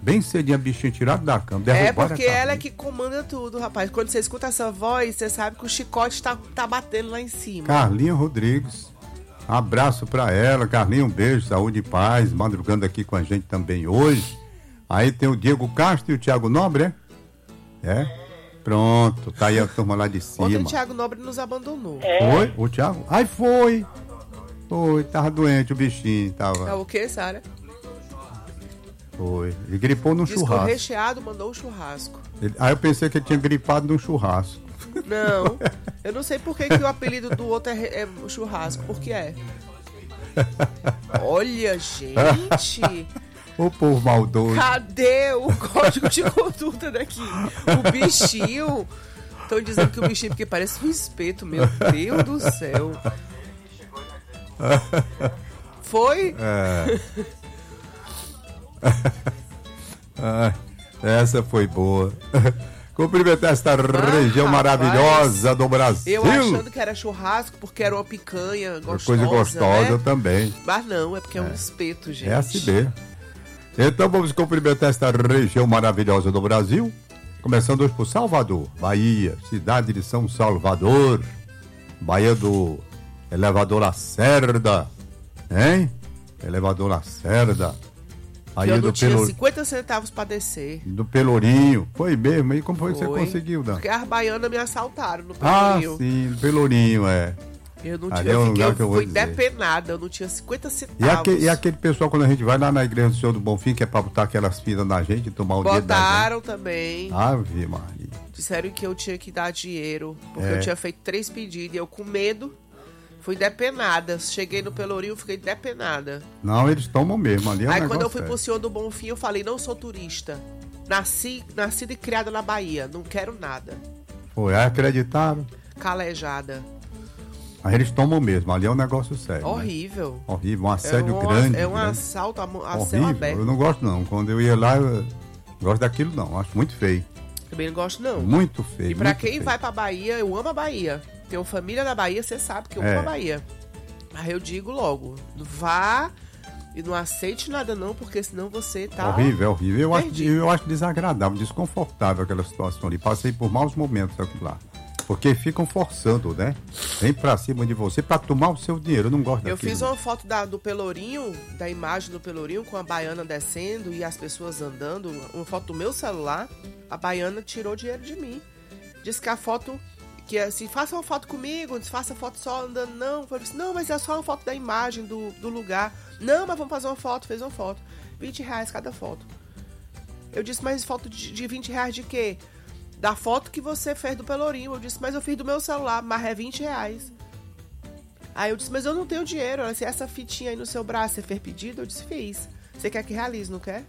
Bem cedinho, a bichinha tirada da cama. É porque ela é que comanda tudo, rapaz. Quando você escuta essa voz, você sabe que o chicote tá batendo lá em cima. Carlinha Rodrigues. Abraço pra ela. Carlinha, um beijo, saúde e paz. Madrugando aqui com a gente também hoje. Aí tem o Diego Castro e o Thiago Nobre, é? Pronto, tá aí a turma lá de cima. Ontem o Thiago Nobre nos abandonou. Foi? O Thiago? Ai, foi. Foi, tava doente o bichinho, tava. É o quê, Sara? Foi. Ele gripou num Diz que o churrasco. recheado mandou o churrasco. Aí eu pensei que ele tinha gripado num churrasco. Não, eu não sei por que o apelido do outro é churrasco. Por que é? Olha, gente. O povo maldoso. Cadê o código de conduta daqui? O bichinho. Estão dizendo que o bichinho porque parece um espeto, meu Deus do céu. Foi? Essa foi boa. Cumprimentar esta região maravilhosa do Brasil. Eu achando que era churrasco porque era uma picanha gostosa. Coisa gostosa, né? Também. Mas não, é porque é um espeto, gente. É assim mesmo. Então vamos cumprimentar esta região maravilhosa do Brasil. Começando hoje por Salvador, Bahia, cidade de São Salvador. Bahia do Elevador Lacerda. Hein? Elevador Lacerda. Aí eu não tinha 50 centavos pra descer. Do Pelourinho. Foi mesmo? E como foi que você conseguiu, Dan? Porque as baianas me assaltaram no Pelourinho. Ah, sim, no Pelourinho, é. Eu não tinha, eu fui depenada, eu não tinha 50 centavos. E aquele pessoal, quando a gente vai lá na igreja do Senhor do Bonfim, que é pra botar aquelas filas na gente e tomar o dinheiro. Botaram também. Ave Maria. Disseram que eu tinha que dar dinheiro, porque eu tinha feito 3 pedidos e eu com medo fui depenada. Cheguei no Pelourinho, fiquei depenada. Não, eles tomam mesmo ali. Aí quando eu fui pro Senhor do Bonfim, eu falei, não sou turista. Nascida e criada na Bahia, não quero nada. Foi, aí acreditaram? Calejada. Aí eles tomam mesmo, ali é um negócio sério. Horrível. Né? Horrível, um assédio grande. É um grande. assalto a céu aberto. Eu não gosto não, quando eu ia lá, eu gosto daquilo não, acho muito feio. Também não gosto não. Muito feio. E pra quem vai pra Bahia, eu amo a Bahia. Tenho família na Bahia, você sabe que eu amo a Bahia. Mas eu digo logo, vá e não aceite nada não, porque senão você tá... Horrível. Eu acho desagradável, desconfortável aquela situação ali. Passei por maus momentos lá. Porque ficam forçando, né? Vem pra cima de você pra tomar o seu dinheiro. Eu não gosto daquilo. Eu fiz uma foto do Pelourinho, da imagem do Pelourinho, com a baiana descendo e as pessoas andando. Uma foto do meu celular. A baiana tirou dinheiro de mim. Disse que a foto... Que assim, faça uma foto comigo, faça foto só andando. Não, eu falei assim, não, mas é só uma foto da imagem do lugar. Não, mas vamos fazer uma foto. Fez uma foto. R$20 cada foto. Eu disse, mas foto de R$20 de quê? Da foto que você fez do Pelourinho. Eu disse, mas eu fiz do meu celular, mas é R$20. Aí eu disse, mas eu não tenho dinheiro. Ela disse, essa fitinha aí no seu braço, você fez pedido? Eu disse, fiz. Você quer que realize, não quer?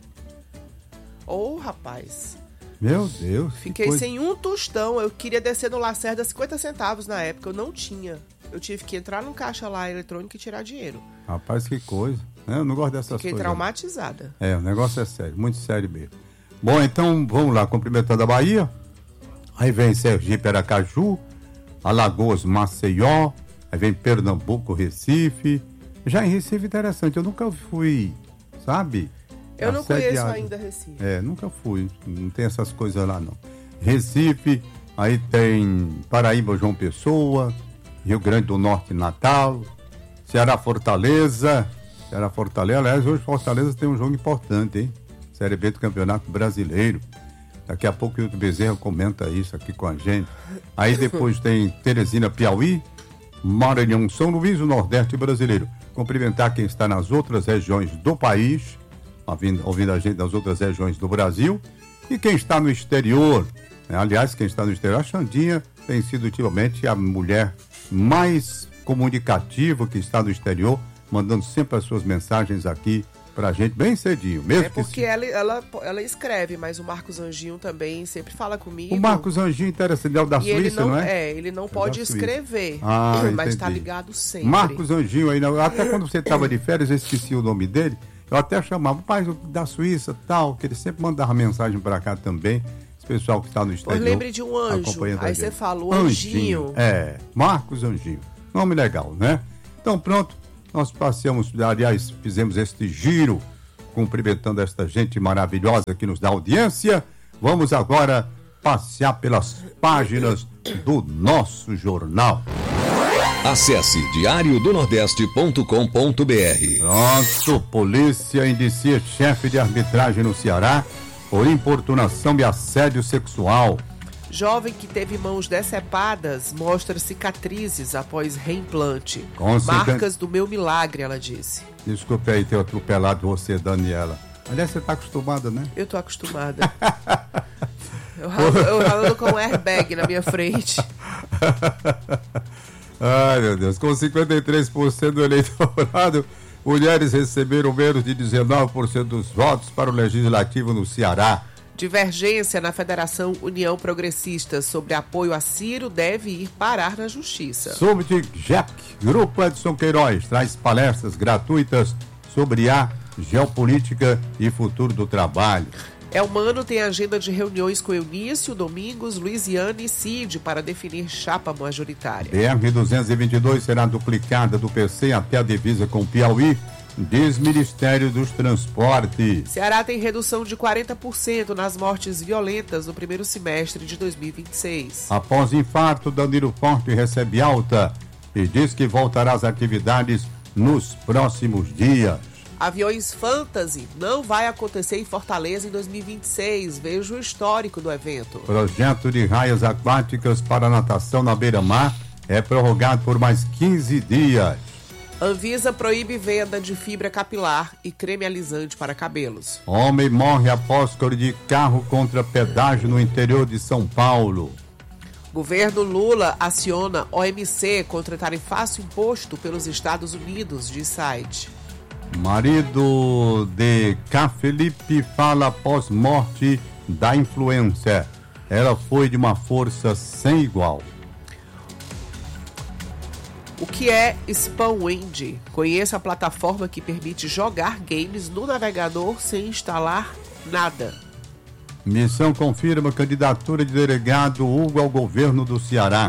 Ô, rapaz. Meu Deus. Fiquei sem um tostão. Eu queria descer no Lacerda 50 centavos na época. Eu não tinha. Eu tive que entrar num caixa lá eletrônico e tirar dinheiro. Rapaz, que coisa. Eu não gosto dessas coisas. Fiquei traumatizada. O negócio é sério, muito sério mesmo. Bom, então vamos lá, cumprimentando a Bahia. Aí vem Sergipe, Aracaju, Alagoas, Maceió. Aí vem Pernambuco, Recife. Já em Recife, interessante. Eu nunca fui, sabe? Eu não conheço ainda Recife. Nunca fui. Não tem essas coisas lá, não. Recife, aí tem Paraíba, João Pessoa, Rio Grande do Norte, Natal, Ceará, Fortaleza. Aliás, hoje Fortaleza tem um jogo importante, hein? Série B do Campeonato Brasileiro. Daqui a pouco o Hilton Bezerra comenta isso aqui com a gente. Aí depois tem Teresina, Piauí, Maranhão, São Luís, o Nordeste brasileiro. Cumprimentar quem está nas outras regiões do país, ouvindo a gente das outras regiões do Brasil, e quem está no exterior, né? Aliás, quem está no exterior, a Xandinha tem sido ultimamente a mulher mais comunicativa que está no exterior, mandando sempre as suas mensagens aqui pra gente bem cedinho. Mesmo porque ela escreve, mas o Marcos Anjinho também sempre fala comigo. O Marcos Anjinho, interessante, é o da Suíça, não é? Ele não pode escrever, mas tá ligado sempre. Marcos Anjinho, aí, até quando você estava de férias, eu esqueci o nome dele, eu até chamava o pai da Suíça, tal, que ele sempre mandava mensagem pra cá também. Esse pessoal que está no exterior. Lembre de um anjo, aí você falou Anjinho. Marcos Anjinho. Nome legal, né? Então pronto, nós passeamos, aliás, fizemos este giro cumprimentando esta gente maravilhosa que nos dá audiência. Vamos agora passear pelas páginas do nosso jornal. Acesse diariodonordeste.com.br. Pronto, polícia indicia chefe de arbitragem no Ceará por importunação e assédio sexual. Jovem que teve mãos decepadas mostra cicatrizes após reimplante. Marcas do meu milagre, ela disse. Desculpe aí ter atropelado você, Daniela. Aliás, você tá acostumada, né? Eu tô acostumada. eu ralando com um airbag na minha frente. Ai, meu Deus. Com 53% do eleitorado, mulheres receberam menos de 19% dos votos para o Legislativo no Ceará. Divergência na Federação União Progressista sobre apoio a Ciro deve ir parar na Justiça. Subdigec, Grupo Edson Queiroz, traz palestras gratuitas sobre a geopolítica e futuro do trabalho. Elmano tem agenda de reuniões com Eunício, Domingos, Luiziane e Cid para definir chapa majoritária. BR-222 será duplicada do PC até a divisa com Piauí, diz Ministério dos Transportes. Ceará tem redução de 40% nas mortes violentas no primeiro semestre de 2026. Após infarto, Danilo Forte recebe alta e diz que voltará às atividades nos próximos dias. Aviões Fantasy não vai acontecer em Fortaleza em 2026. Veja o histórico do evento. Projeto de raias aquáticas para natação na beira-mar é prorrogado por mais 15 dias. Anvisa proíbe venda de fibra capilar e creme alisante para cabelos. Homem morre após colidir carro contra pedágio no interior de São Paulo. Governo Lula aciona OMC contra tarifaço imposto pelos Estados Unidos, diz site. Marido de K. Felipe fala após morte da influencer. Ela foi de uma força sem igual. O que é Spawnwind? Conheça a plataforma que permite jogar games no navegador sem instalar nada. Missão confirma candidatura de delegado Hugo ao governo do Ceará.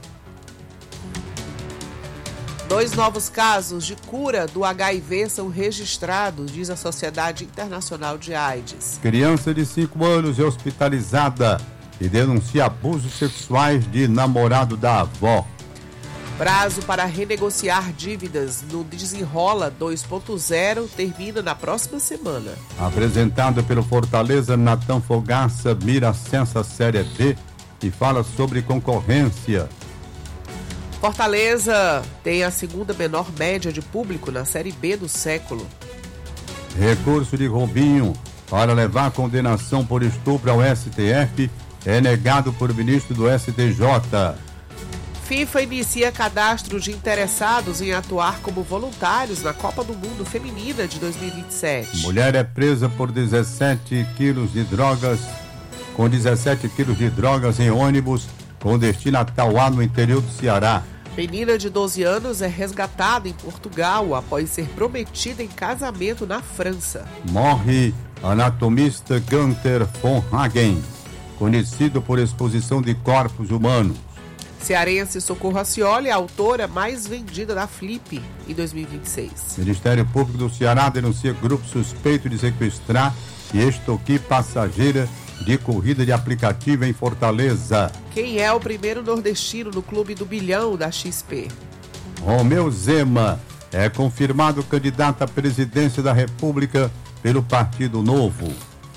2 novos casos de cura do HIV são registrados, diz a Sociedade Internacional de AIDS. Criança de 5 anos é hospitalizada e denuncia abusos sexuais de namorado da avó. Prazo para renegociar dívidas no Desenrola 2.0 termina na próxima semana. Apresentado pelo Fortaleza, Natan Fogaça mira acesso à Série D e fala sobre concorrência. Fortaleza tem a segunda menor média de público na Série B do século. Recurso de Robinho para levar condenação por estupro ao STF é negado por ministro do STJ. FIFA inicia cadastro de interessados em atuar como voluntários na Copa do Mundo Feminina de 2027. Mulher é presa por 17 quilos de drogas, com 17 quilos de drogas em ônibus com destino a Tauá, no interior do Ceará. Menina de 12 anos é resgatada em Portugal após ser prometida em casamento na França. Morre anatomista Gunther von Hagen, conhecido por exposição de corpos humanos. Cearense Socorro Acioli é a autora mais vendida da Flip em 2026. Ministério Público do Ceará denuncia grupo suspeito de sequestrar e extorquir passageira de corrida de aplicativo em Fortaleza. Quem é o primeiro nordestino no Clube do Bilhão da XP? Romeu Zema é confirmado candidato à presidência da República pelo Partido Novo.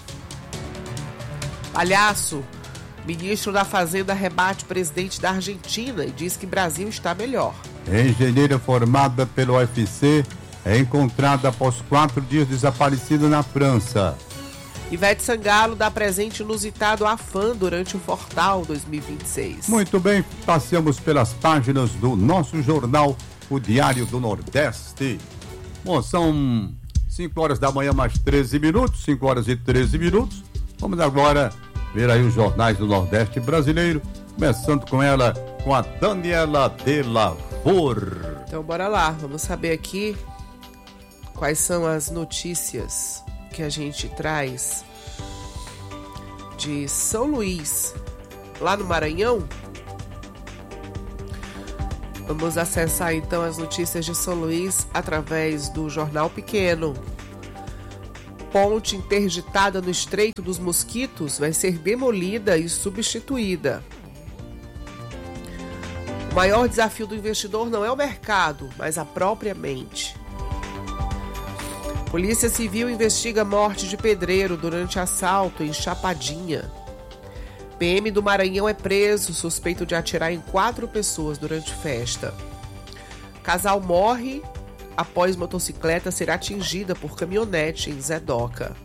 Palhaço, ministro da Fazenda rebate presidente da Argentina e diz que Brasil está melhor. Engenheira formada pelo UFC é encontrada após 4 dias desaparecida na França. Ivete Sangalo dá presente inusitado à fã durante o Fortal 2026. Muito bem, passamos pelas páginas do nosso jornal, o Diário do Nordeste. Bom, são 5 horas da manhã mais 13 minutos, 5 horas e 13 minutos. Vamos agora ver aí os jornais do Nordeste brasileiro, começando com ela, com a Daniela de Lavor. Então bora lá, vamos saber aqui quais são as notícias que a gente traz de São Luís, lá no Maranhão. Vamos acessar então as notícias de São Luís através do Jornal Pequeno. ponte interditada no Estreito dos Mosquitos vai ser demolida e substituída. O maior desafio do investidor não é o mercado, mas a própria mente. Polícia Civil investiga morte de pedreiro durante assalto em Chapadinha. PM do Maranhão é preso, suspeito de atirar em 4 pessoas durante festa. Casal morre após motocicleta ser atingida por caminhonete em Zedoca.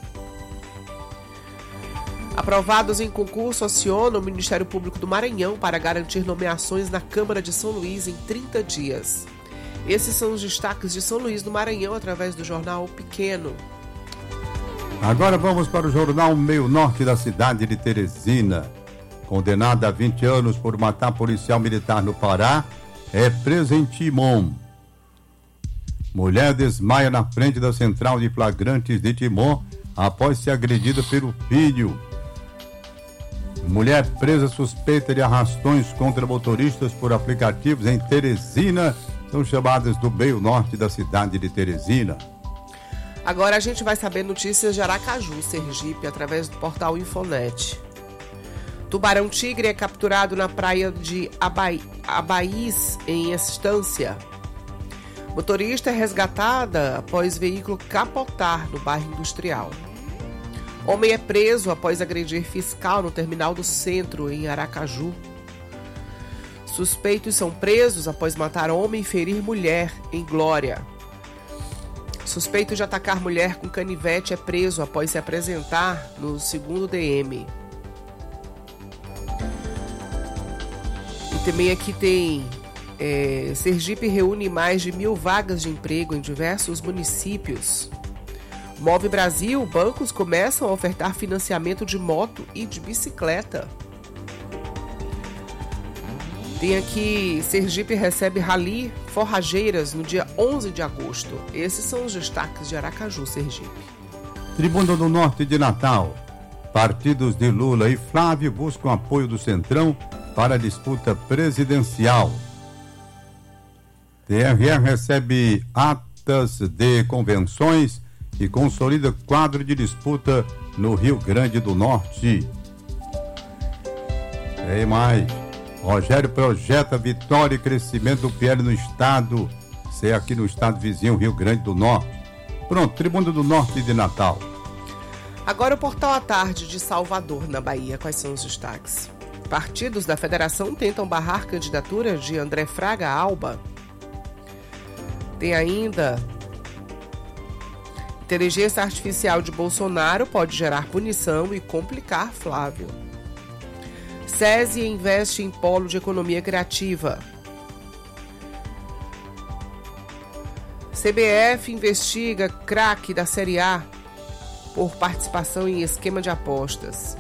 Aprovados em concurso acionam o Ministério Público do Maranhão para garantir nomeações na Câmara de São Luís em 30 dias. Esses são os destaques de São Luís do Maranhão através do jornal Pequeno. Agora vamos para o jornal Meio Norte da cidade de Teresina. Condenada a 20 anos por matar policial militar no Pará, é presa em Timon. Mulher desmaia na frente da central de flagrantes de Timon após ser agredida pelo filho. Mulher presa suspeita de arrastões contra motoristas por aplicativos em Teresina são chamadas do Meio Norte da cidade de Teresina. Agora a gente vai saber notícias de Aracaju, Sergipe, através do portal Infonet. Tubarão-tigre é capturado na praia de Abaís, em Estância. Motorista é resgatada após veículo capotar no bairro Industrial. Homem é preso após agredir fiscal no terminal do centro, em Aracaju. Suspeitos são presos após matar homem e ferir mulher, em Glória. Suspeito de atacar mulher com canivete é preso após se apresentar no 2º DM. E também aqui tem... Sergipe reúne mais de 1.000 vagas de emprego em diversos municípios. Move Brasil, bancos começam a ofertar financiamento de moto e de bicicleta. Tem aqui, Sergipe recebe Rally Forrageiras no dia 11 de agosto. Esses são os destaques de Aracaju, Sergipe. Tribuna do Norte de Natal. Partidos de Lula e Flávio buscam apoio do Centrão para a disputa presidencial. TRE recebe atas de convenções e consolida quadro de disputa no Rio Grande do Norte. Tem mais. Rogério projeta vitória e crescimento do PL no estado, ser aqui no estado vizinho, Rio Grande do Norte. Pronto, Tribuna do Norte de Natal. Agora o Portal à Tarde de Salvador, na Bahia. Quais são os destaques? Partidos da federação tentam barrar candidatura de André Fraga Alba. Tem ainda... Inteligência artificial de Bolsonaro pode gerar punição e complicar Flávio. SESI investe em polo de economia criativa. CBF investiga craque da Série A por participação em esquema de apostas.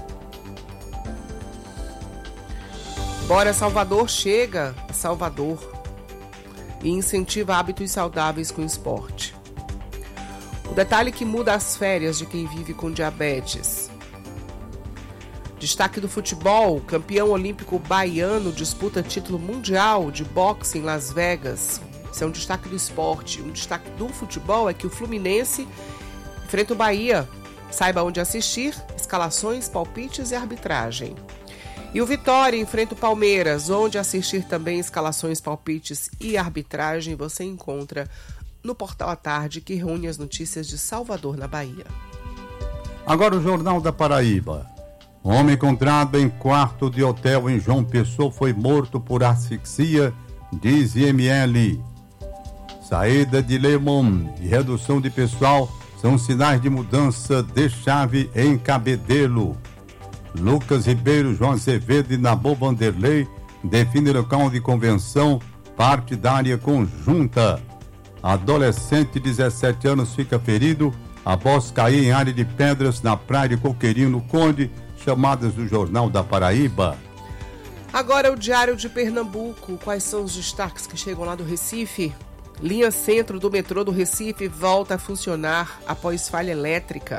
Bora Salvador chega a Salvador e incentiva hábitos saudáveis com esporte. O detalhe que muda as férias de quem vive com diabetes. Destaque do futebol, campeão olímpico baiano disputa título mundial de boxe em Las Vegas. Esse é um destaque do esporte. Um destaque do futebol é que o Fluminense enfrenta o Bahia. Saiba onde assistir, escalações, palpites e arbitragem. E o Vitória enfrenta o Palmeiras, onde assistir também escalações, palpites e arbitragem você encontra no Portal à Tarde, que reúne as notícias de Salvador, na Bahia. Agora o Jornal da Paraíba. Homem encontrado em quarto de hotel em João Pessoa foi morto por asfixia, diz IML. Saída de Lemon e redução de pessoal são sinais de mudança de chave em Cabedelo. Lucas Ribeiro, João Azevedo e Nabô Vanderlei definem local de convenção partidária conjunta. Adolescente de 17 anos fica ferido após cair em área de pedras na praia de Coqueirinho, no Conde, chamadas do Jornal da Paraíba. Agora o Diário de Pernambuco. Quais são os destaques que chegam lá do Recife? Linha centro do metrô do Recife volta a funcionar após falha elétrica.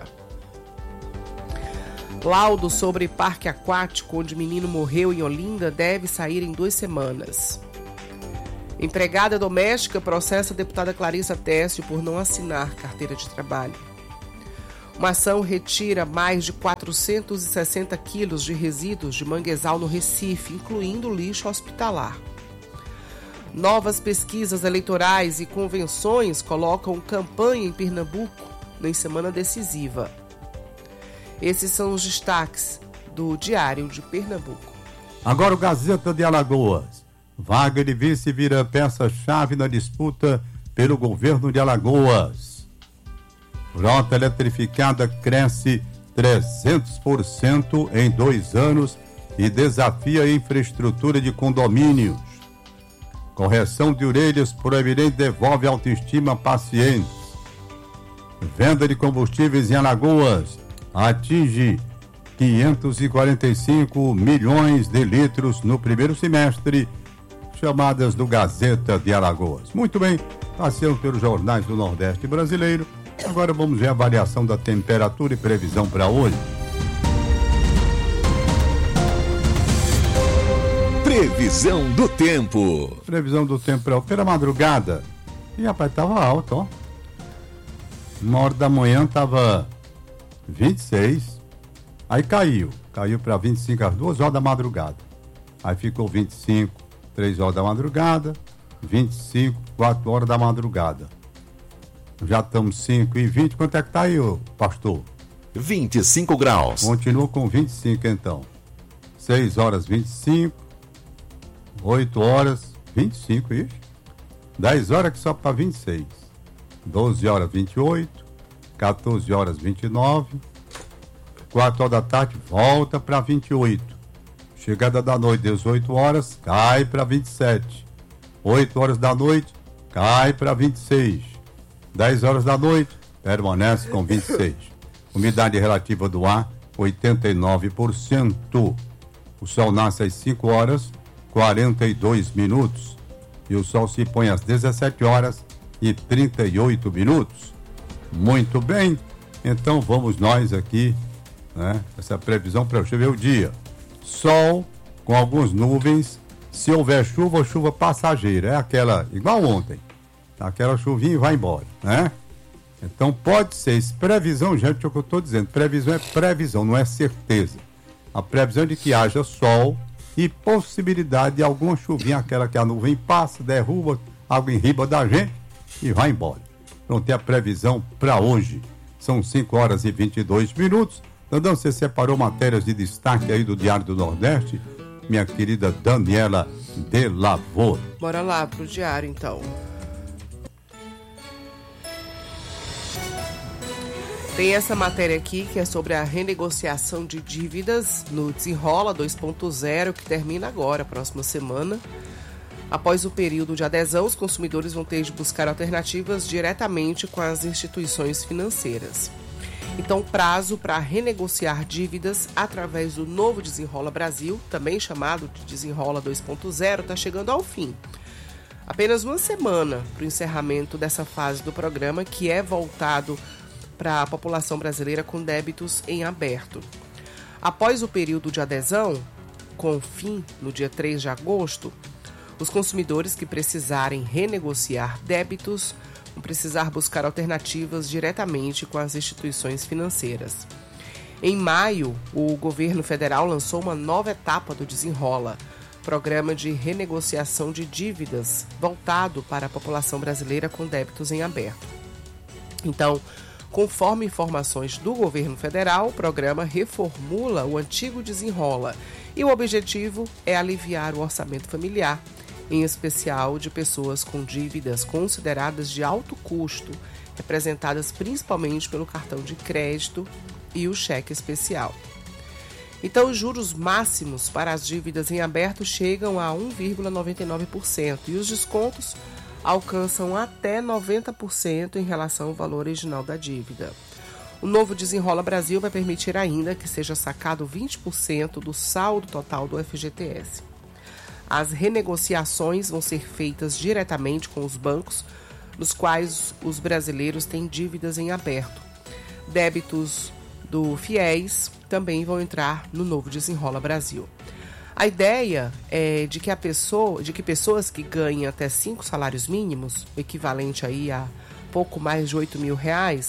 Laudo sobre parque aquático onde menino morreu em Olinda deve sair em 2 semanas. Empregada doméstica processa a deputada Clarissa Tessio por não assinar carteira de trabalho. Uma ação retira mais de 460 quilos de resíduos de manguezal no Recife, incluindo lixo hospitalar. Novas pesquisas eleitorais e convenções colocam campanha em Pernambuco em semana decisiva. Esses são os destaques do Diário de Pernambuco. Agora o Gazeta de Alagoas. Vaga de vice vira peça-chave na disputa pelo governo de Alagoas. Frota eletrificada cresce 300% em 2 anos e desafia a infraestrutura de condomínios. Correção de orelhas proeminente devolve autoestima a pacientes. Venda de combustíveis em Alagoas atinge 545 milhões de litros no primeiro semestre. Chamadas do Gazeta de Alagoas. Muito bem, passeando pelos jornais do Nordeste brasileiro. Agora vamos ver a variação da temperatura e previsão para hoje. Previsão do tempo. Previsão do tempo para pela madrugada. E rapaz, tava alto, ó. 1h da manhã tava 26. Aí caiu para 25 às 2h da madrugada. Aí ficou 25, 3h da madrugada, 25, 4h da madrugada. Já estamos 5h20. Quanto é que tá aí, pastor? 25 graus. Continua com 25, então. 6h25, 8h 25, isso. 10h que sobe para 26. 12h 28, 14h 29, 4h da tarde volta para 28. Chegada da noite, 18h, cai para 27. 8h da noite, cai para 26. 10h da noite, permanece com 26. Umidade relativa do ar, 89%. O sol nasce às 5h 42 minutos. E o sol se põe às 17h e 38 minutos. Muito bem, então vamos nós aqui, né? Essa previsão para chover o dia. Sol com algumas nuvens. Se houver chuva, chuva passageira. É aquela, igual ontem. Aquela chuvinha e vai embora, né? Então pode ser, previsão, gente, é o que eu estou dizendo. Previsão é previsão, não é certeza. A previsão é de que haja sol e possibilidade de alguma chuvinha, aquela que a nuvem passa, derruba, água em riba da gente e vai embora. Pronto, é a previsão para hoje. São 5h 22 minutos. Então, você separou matérias de destaque aí do Diário do Nordeste, minha querida Daniela de Lavor. Bora lá pro Diário, então. Tem essa matéria aqui que é sobre a renegociação de dívidas no Desenrola 2.0, que termina agora, próxima semana. Após o período de adesão, os consumidores vão ter de buscar alternativas diretamente com as instituições financeiras. Então, o prazo para renegociar dívidas através do novo Desenrola Brasil, também chamado de Desenrola 2.0, está chegando ao fim. Apenas uma semana para o encerramento dessa fase do programa, que é voltado para a população brasileira com débitos em aberto. Após o período de adesão, com fim no dia 3 de agosto, os consumidores que precisarem renegociar débitos vão precisar buscar alternativas diretamente com as instituições financeiras. Em maio, o governo federal lançou uma nova etapa do Desenrola, programa de renegociação de dívidas voltado para a população brasileira com débitos em aberto. Então, conforme informações do governo federal, o programa reformula o antigo Desenrola e o objetivo é aliviar o orçamento familiar, em especial de pessoas com dívidas consideradas de alto custo, representadas principalmente pelo cartão de crédito e o cheque especial. Então, os juros máximos para as dívidas em aberto chegam a 1,99% e os descontos alcançam até 90% em relação ao valor original da dívida. O novo Desenrola Brasil vai permitir ainda que seja sacado 20% do saldo total do FGTS. As renegociações vão ser feitas diretamente com os bancos, nos quais os brasileiros têm dívidas em aberto. Débitos do FIES também vão entrar no novo Desenrola Brasil. A ideia é de que pessoas que ganham até 5 salários mínimos, o equivalente aí a pouco mais de R$8.000,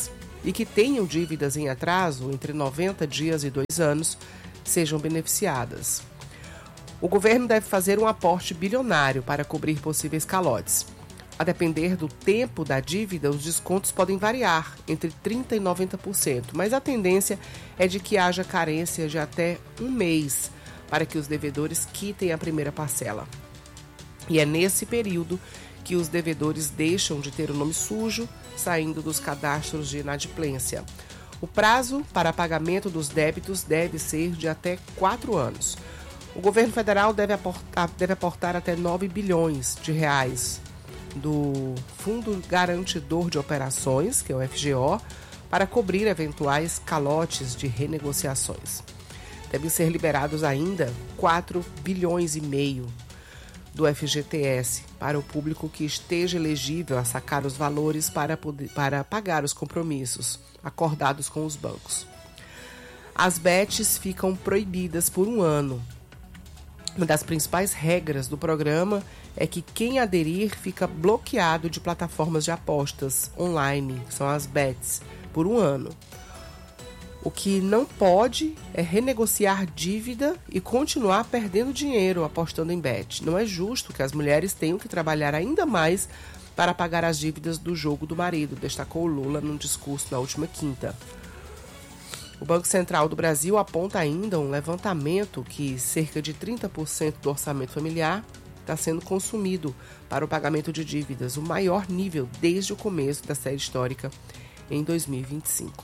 e que tenham dívidas em atraso entre 90 dias e 2 anos sejam beneficiadas. O governo deve fazer um aporte bilionário para cobrir possíveis calotes. A depender do tempo da dívida, os descontos podem variar entre 30% e 90%, mas a tendência é de que haja carência de até 1 mês para que os devedores quitem a primeira parcela. E é nesse período que os devedores deixam de ter o nome sujo, saindo dos cadastros de inadimplência. O prazo para pagamento dos débitos deve ser de até 4 anos. O governo federal deve aportar até 9 bilhões de reais do Fundo Garantidor de Operações, que é o FGO, para cobrir eventuais calotes de renegociações. Devem ser liberados ainda 4 bilhões e meio do FGTS para o público que esteja elegível a sacar os valores para pagar os compromissos acordados com os bancos. As bets ficam proibidas por 1 ano. Uma das principais regras do programa é que quem aderir fica bloqueado de plataformas de apostas online, que são as bets, por 1 ano. O que não pode é renegociar dívida e continuar perdendo dinheiro apostando em bet. Não é justo que as mulheres tenham que trabalhar ainda mais para pagar as dívidas do jogo do marido, destacou o Lula num discurso na última quinta. O Banco Central do Brasil aponta ainda um levantamento que cerca de 30% do orçamento familiar está sendo consumido para o pagamento de dívidas, o maior nível desde o começo da série histórica em 2025.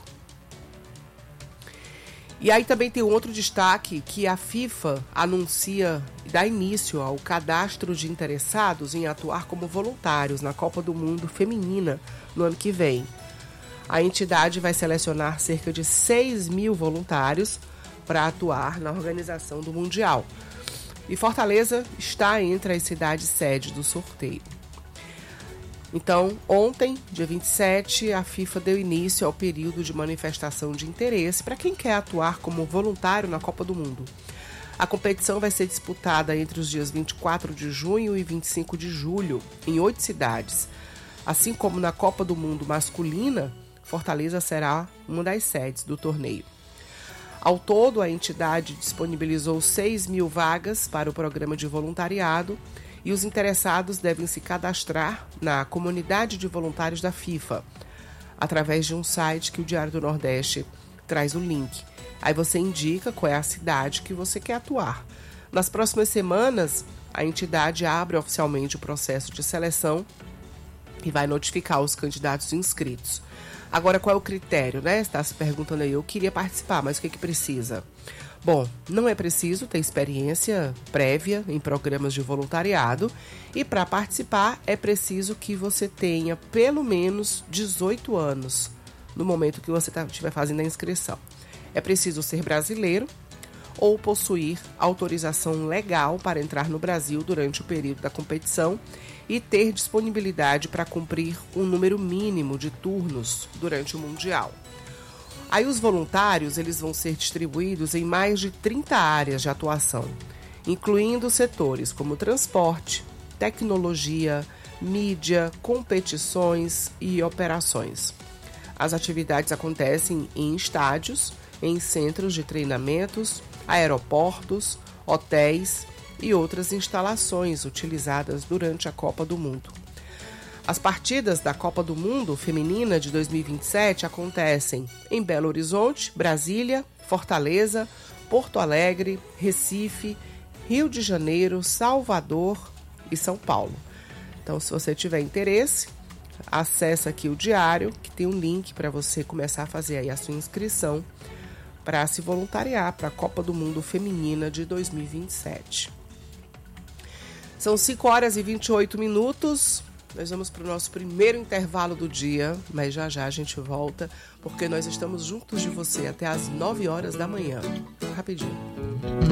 E aí também tem outro destaque que a FIFA anuncia e dá início ao cadastro de interessados em atuar como voluntários na Copa do Mundo Feminina no ano que vem. A entidade vai selecionar cerca de 6 mil voluntários para atuar na organização do Mundial. E Fortaleza está entre as cidades sede do sorteio. Então, ontem, dia 27, a FIFA deu início ao período de manifestação de interesse para quem quer atuar como voluntário na Copa do Mundo. A competição vai ser disputada entre os dias 24 de junho e 25 de julho, em 8 cidades. Assim como na Copa do Mundo masculina, Fortaleza será uma das sedes do torneio. Ao todo, a entidade disponibilizou 6 mil vagas para o programa de voluntariado e os interessados devem se cadastrar na comunidade de voluntários da FIFA, através de um site que o Diário do Nordeste traz o link. Aí você indica qual é a cidade que você quer atuar. Nas próximas semanas, a entidade abre oficialmente o processo de seleção e vai notificar os candidatos inscritos. Agora, qual é o critério, né? Você está se perguntando aí, eu queria participar, mas o que precisa? Bom, não é preciso ter experiência prévia em programas de voluntariado e para participar é preciso que você tenha pelo menos 18 anos no momento que você estiver fazendo a inscrição. É preciso ser brasileiro ou possuir autorização legal para entrar no Brasil durante o período da competição e ter disponibilidade para cumprir um número mínimo de turnos durante o Mundial. Aí os voluntários eles vão ser distribuídos em mais de 30 áreas de atuação, incluindo setores como transporte, tecnologia, mídia, competições e operações. As atividades acontecem em estádios, em centros de treinamentos, aeroportos, hotéis e outras instalações utilizadas durante a Copa do Mundo. As partidas da Copa do Mundo Feminina de 2027 acontecem em Belo Horizonte, Brasília, Fortaleza, Porto Alegre, Recife, Rio de Janeiro, Salvador e São Paulo. Então, se você tiver interesse, acesse aqui o Diário, que tem um link para você começar a fazer aí a sua inscrição para se voluntariar para a Copa do Mundo Feminina de 2027. São 5 horas e 28 minutos. Nós vamos para o nosso primeiro intervalo do dia, mas já já a gente volta, porque nós estamos juntos de você até às 9 horas da manhã. Rapidinho.